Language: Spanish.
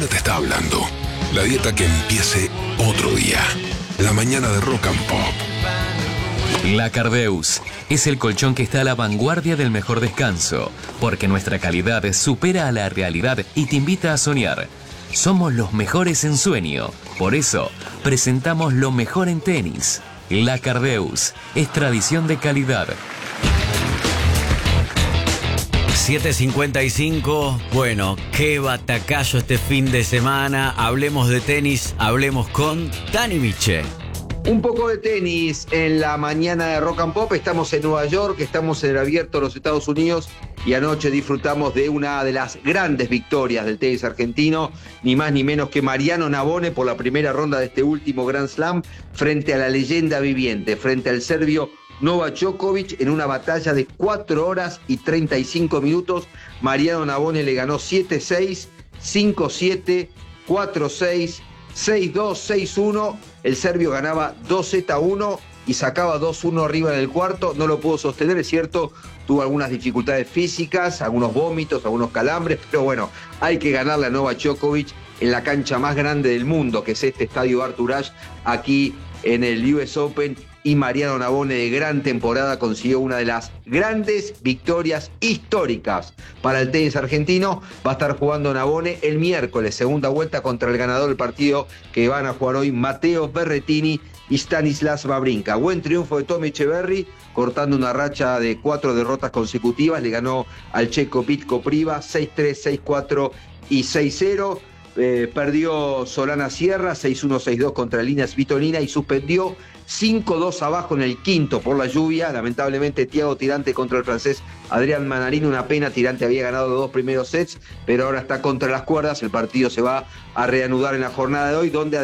cocina te está hablando. La dieta que empiece otro día. La mañana de Rock and Pop. La Cardeus es el colchón que está a la vanguardia del mejor descanso, porque nuestra calidad supera a la realidad y te invita a soñar. Somos los mejores en sueño, por eso presentamos lo mejor en tenis. La Cardeus es tradición de calidad. 7:55, bueno, qué batacayo este fin de semana. Hablemos de tenis, hablemos con Dani Miche. Un poco de tenis en la mañana de Rock and Pop. Estamos en Nueva York, estamos en el Abierto de los Estados Unidos y anoche disfrutamos de una de las grandes victorias del tenis argentino, ni más ni menos que Mariano Navone por la primera ronda de este último Grand Slam frente a la leyenda viviente, frente al serbio Novak Djokovic en una batalla de 4 horas y 35 minutos. Mariano Navone le ganó 7-6, 5-7, 4-6, 6-2, 6-1. El serbio ganaba 2-1 y sacaba 2-1 arriba en el cuarto. No lo pudo sostener, es cierto, tuvo algunas dificultades físicas, algunos vómitos, algunos calambres, pero bueno, hay que ganarle a Novak Djokovic en la cancha más grande del mundo, que es este estadio Arthur Ashe, aquí en el US Open. Y Mariano Navone, de gran temporada, consiguió una de las grandes victorias históricas para el tenis argentino. Va a estar jugando Navone el miércoles, segunda vuelta contra el ganador del partido que van a jugar hoy, Matteo Berrettini y Stanislas Wawrinka. Buen triunfo de Tommy Echeverry, cortando una racha de 4 derrotas consecutivas. Le ganó al checo Pit Kopriva 6-3, 6-4 y 6-0. Perdió Solana Sierra 6-1, 6-2 contra Linas Svitolina y suspendió 5-2 abajo en el quinto por la lluvia. Lamentablemente Thiago Tirante contra el francés Adrián Manarino, una pena. Tirante había ganado los 2 primeros sets, pero ahora está contra las cuerdas. El partido se va a reanudar en la jornada de hoy, donde